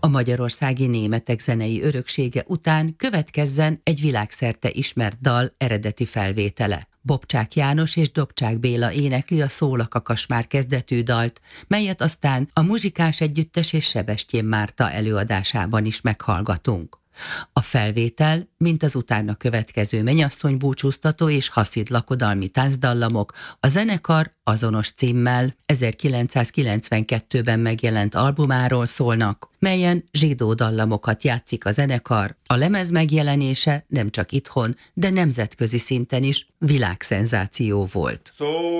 a magyarországi németek zenei öröksége után következzen egy világszerte ismert dal eredeti felvétele. Bobcsák János és Dobcsák Béla énekli a Szól a Kakasmár kezdetű dalt, melyet aztán a Muzsikás Együttes és Sebestyén Márta előadásában is meghallgatunk. A felvétel, mint az utána következő Mennyasszony búcsúztató és Haszid lakodalmi táncdallamok a zenekar azonos címmel 1992-ben megjelent albumáról szólnak, melyen zsidó dallamokat játszik a zenekar. A lemez megjelenése nem csak itthon, de nemzetközi szinten is világszenzáció volt.